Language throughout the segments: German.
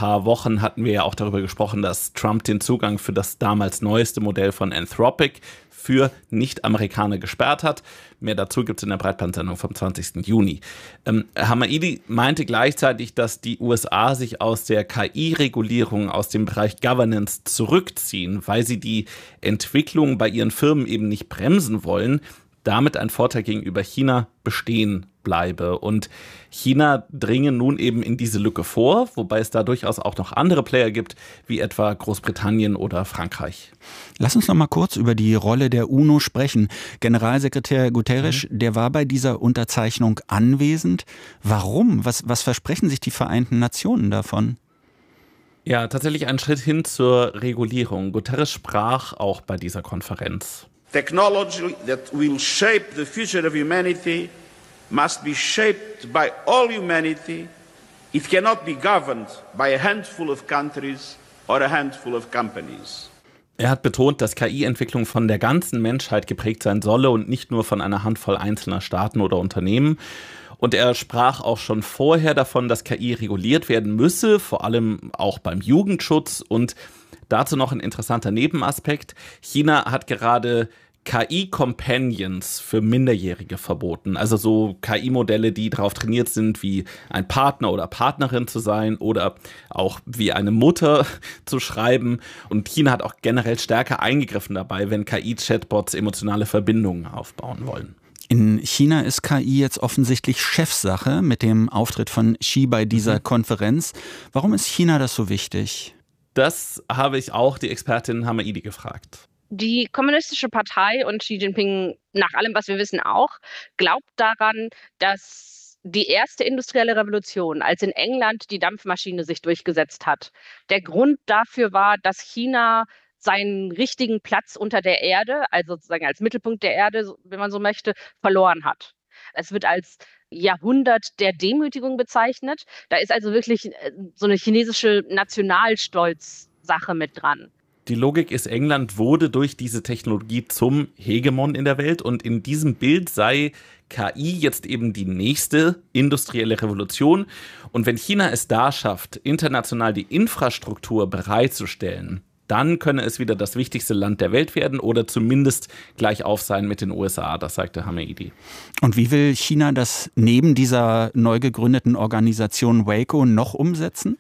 paar Wochen hatten wir ja auch darüber gesprochen, dass Trump den Zugang für das damals neueste Modell von Anthropic für Nicht-Amerikaner gesperrt hat. Mehr dazu gibt es in der Breitbandsendung vom 20. Juni. Hamaidi meinte gleichzeitig, dass die USA sich aus der KI-Regulierung aus dem Bereich Governance zurückziehen, weil sie die Entwicklung bei ihren Firmen eben nicht bremsen wollen, damit ein Vorteil gegenüber China bestehen bleibe. Und China dringe nun eben in diese Lücke vor, wobei es da durchaus auch noch andere Player gibt, wie etwa Großbritannien oder Frankreich. Lass uns noch mal kurz über die Rolle der UNO sprechen. Generalsekretär Guterres, der war bei dieser Unterzeichnung anwesend. Warum? Was versprechen sich die Vereinten Nationen davon? Ja, tatsächlich ein Schritt hin zur Regulierung. Guterres sprach auch bei dieser Konferenz. Technology that will shape the future of humanity must be shaped by all humanity. It cannot be governed by a handful of countries or a handful of companies. Er hat betont, dass KI-Entwicklung von der ganzen Menschheit geprägt sein solle und nicht nur von einer Handvoll einzelner Staaten oder Unternehmen. Und er sprach auch schon vorher davon, dass KI reguliert werden müsse, vor allem auch beim Jugendschutz. Und dazu noch ein interessanter Nebenaspekt. China hat gerade KI-Companions für Minderjährige verboten. Also so KI-Modelle, die darauf trainiert sind, wie ein Partner oder Partnerin zu sein oder auch wie eine Mutter zu schreiben. Und China hat auch generell stärker eingegriffen dabei, wenn KI-Chatbots emotionale Verbindungen aufbauen wollen. In China ist KI jetzt offensichtlich Chefsache mit dem Auftritt von Xi bei dieser Konferenz. Warum ist China das so wichtig? Das habe ich auch die Expertin Hamaidi gefragt. Die Kommunistische Partei und Xi Jinping, nach allem, was wir wissen, auch, glaubt daran, dass die erste industrielle Revolution, als in England die Dampfmaschine sich durchgesetzt hat, der Grund dafür war, dass China seinen richtigen Platz unter der Erde, also sozusagen als Mittelpunkt der Erde, wenn man so möchte, verloren hat. Es wird als Jahrhundert der Demütigung bezeichnet. Da ist also wirklich so eine chinesische Nationalstolz-Sache mit dran. Die Logik ist, England wurde durch diese Technologie zum Hegemon in der Welt und in diesem Bild sei KI jetzt eben die nächste industrielle Revolution. Und wenn China es da schafft, international die Infrastruktur bereitzustellen, dann könne es wieder das wichtigste Land der Welt werden oder zumindest gleich auf sein mit den USA, das sagte Hamaidi. Und wie will China das neben dieser neu gegründeten Organisation WACO noch umsetzen?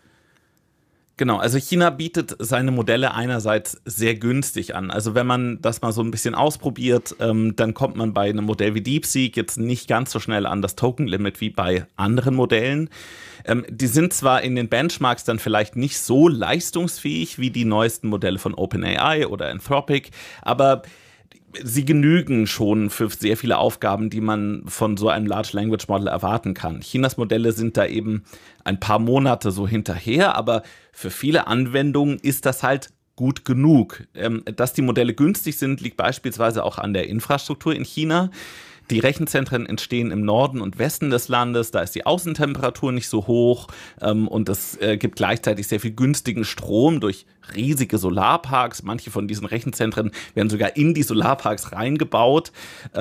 Genau, also China bietet seine Modelle einerseits sehr günstig an. Also wenn man das mal so ein bisschen ausprobiert, dann kommt man bei einem Modell wie DeepSeek jetzt nicht ganz so schnell an das Token-Limit wie bei anderen Modellen. Die sind zwar in den Benchmarks dann vielleicht nicht so leistungsfähig wie die neuesten Modelle von OpenAI oder Anthropic, aber sie genügen schon für sehr viele Aufgaben, die man von so einem Large Language Model erwarten kann. Chinas Modelle sind da eben ein paar Monate so hinterher, aber für viele Anwendungen ist das halt gut genug. Dass die Modelle günstig sind, liegt beispielsweise auch an der Infrastruktur in China. Die Rechenzentren entstehen im Norden und Westen des Landes, da ist die Außentemperatur nicht so hoch und es gibt gleichzeitig sehr viel günstigen Strom durch riesige Solarparks. Manche von diesen Rechenzentren werden sogar in die Solarparks reingebaut.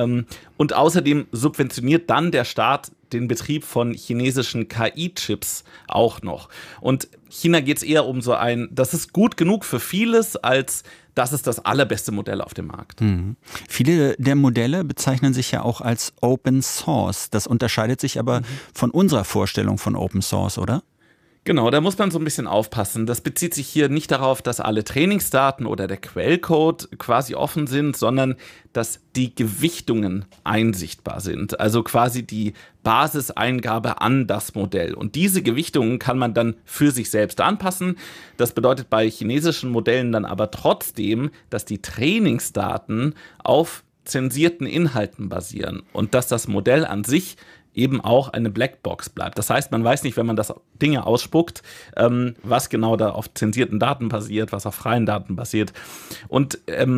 Und außerdem subventioniert dann der Staat den Betrieb von chinesischen KI-Chips auch noch. Und China geht es eher um so das ist gut genug für vieles, als das ist das allerbeste Modell auf dem Markt. Viele der Modelle bezeichnen sich ja auch als Open Source. Das unterscheidet sich aber von unserer Vorstellung von Open Source, oder? Genau, da muss man so ein bisschen aufpassen. Das bezieht sich hier nicht darauf, dass alle Trainingsdaten oder der Quellcode quasi offen sind, sondern dass die Gewichtungen einsichtbar sind. Also quasi die Basiseingabe an das Modell. Und diese Gewichtungen kann man dann für sich selbst anpassen. Das bedeutet bei chinesischen Modellen dann aber trotzdem, dass die Trainingsdaten auf zensierten Inhalten basieren und dass das Modell an sich eben auch eine Blackbox bleibt. Das heißt, man weiß nicht, wenn man das Dinge ausspuckt, was genau da auf zensierten Daten basiert, was auf freien Daten basiert. Und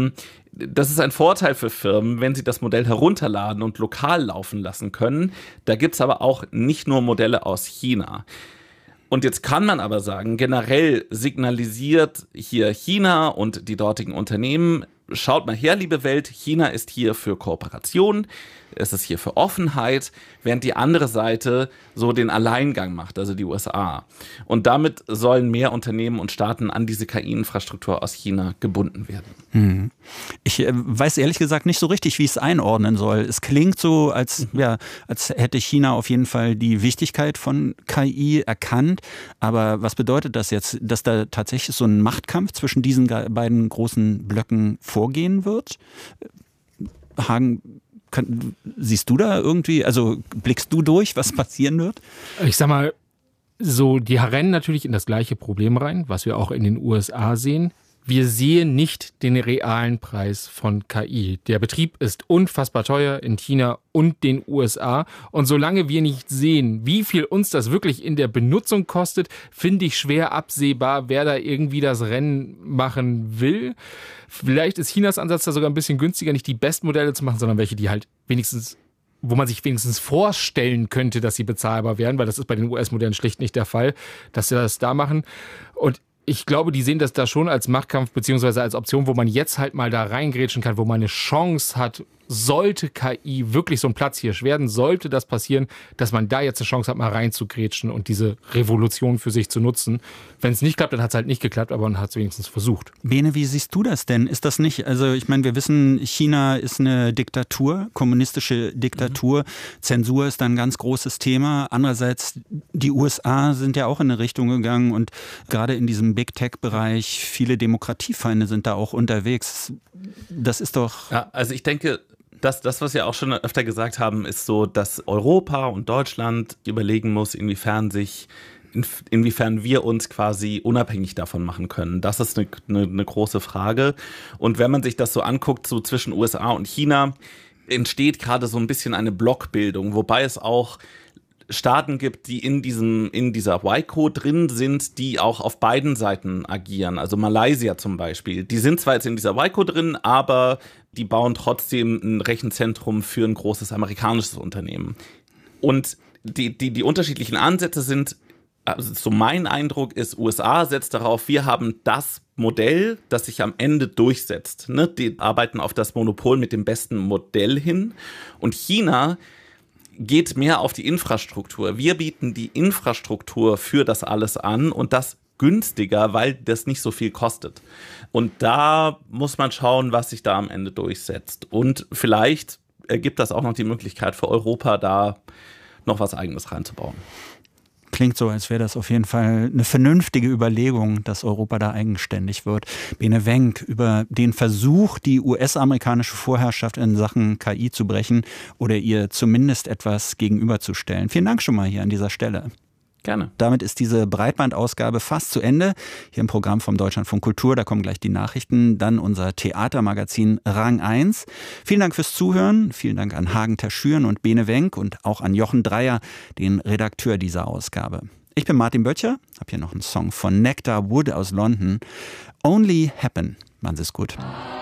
das ist ein Vorteil für Firmen, wenn sie das Modell herunterladen und lokal laufen lassen können. Da gibt es aber auch nicht nur Modelle aus China. Und jetzt kann man aber sagen, generell signalisiert hier China und die dortigen Unternehmen, schaut mal her, liebe Welt, China ist hier für Kooperation. ist es hier für Offenheit, während die andere Seite so den Alleingang macht, also die USA. Und damit sollen mehr Unternehmen und Staaten an diese KI-Infrastruktur aus China gebunden werden. Ich weiß ehrlich gesagt nicht so richtig, wie ich es einordnen soll. Es klingt so, als hätte China auf jeden Fall die Wichtigkeit von KI erkannt. Aber was bedeutet das jetzt, dass da tatsächlich so ein Machtkampf zwischen diesen beiden großen Blöcken vorgehen wird? Hagen, siehst du da irgendwie, also blickst du durch, was passieren wird? Ich sag mal, so, die rennen natürlich in das gleiche Problem rein, was wir auch in den USA sehen. Wir sehen nicht den realen Preis von KI. Der Betrieb ist unfassbar teuer in China und den USA. Und solange wir nicht sehen, wie viel uns das wirklich in der Benutzung kostet, finde ich schwer absehbar, wer da irgendwie das Rennen machen will. Vielleicht ist Chinas Ansatz da sogar ein bisschen günstiger, nicht die besten Modelle zu machen, sondern welche, die halt wenigstens, wo man sich wenigstens vorstellen könnte, dass sie bezahlbar wären, weil das ist bei den US-Modellen schlicht nicht der Fall, dass sie das da machen. Und ich glaube, die sehen das da schon als Machtkampf beziehungsweise als Option, wo man jetzt halt mal da reingrätschen kann, wo man eine Chance hat, sollte KI wirklich so ein Platzhirsch werden, sollte das passieren, dass man da jetzt eine Chance hat, mal reinzugrätschen und diese Revolution für sich zu nutzen. Wenn es nicht klappt, dann hat es halt nicht geklappt, aber man hat es wenigstens versucht. Bene, wie siehst du das denn? Ist das nicht, also ich meine, wir wissen, China ist eine Diktatur, kommunistische Diktatur. Zensur ist ein ganz großes Thema. Andererseits, die USA sind ja auch in eine Richtung gegangen und gerade in diesem Big-Tech-Bereich, viele Demokratiefeinde sind da auch unterwegs. Das ist doch... Ja, also ich denke, das, was wir auch schon öfter gesagt haben, ist so, dass Europa und Deutschland überlegen muss, inwiefern wir uns quasi unabhängig davon machen können. Das ist eine große Frage. Und wenn man sich das so anguckt, so zwischen USA und China, entsteht gerade so ein bisschen eine Blockbildung, wobei es auch Staaten gibt, die in dieser WICO drin sind, die auch auf beiden Seiten agieren. Also Malaysia zum Beispiel. Die sind zwar jetzt in dieser WICO drin, aber die bauen trotzdem ein Rechenzentrum für ein großes amerikanisches Unternehmen. Und die unterschiedlichen Ansätze sind, also so mein Eindruck ist, USA setzt darauf, wir haben das Modell, das sich am Ende durchsetzt. Ne? Die arbeiten auf das Monopol mit dem besten Modell hin. Und China geht mehr auf die Infrastruktur. Wir bieten die Infrastruktur für das alles an und das günstiger, weil das nicht so viel kostet. Und da muss man schauen, was sich da am Ende durchsetzt. Und vielleicht gibt das auch noch die Möglichkeit für Europa, da noch was Eigenes reinzubauen. Klingt so, als wäre das auf jeden Fall eine vernünftige Überlegung, dass Europa da eigenständig wird. Bene Wenck über den Versuch, die US-amerikanische Vorherrschaft in Sachen KI zu brechen oder ihr zumindest etwas gegenüberzustellen. Vielen Dank schon mal hier an dieser Stelle. Gerne. Damit ist diese Breitbandausgabe fast zu Ende. Hier im Programm vom Deutschlandfunk Kultur, da kommen gleich die Nachrichten, dann unser Theatermagazin Rang 1. Vielen Dank fürs Zuhören, vielen Dank an Hagen Terschüren und Bene Wenck und auch an Jochen Dreier, den Redakteur dieser Ausgabe. Ich bin Martin Böttcher, habe hier noch einen Song von Nectar Wood aus London. Only Happen. Machen Sie es gut.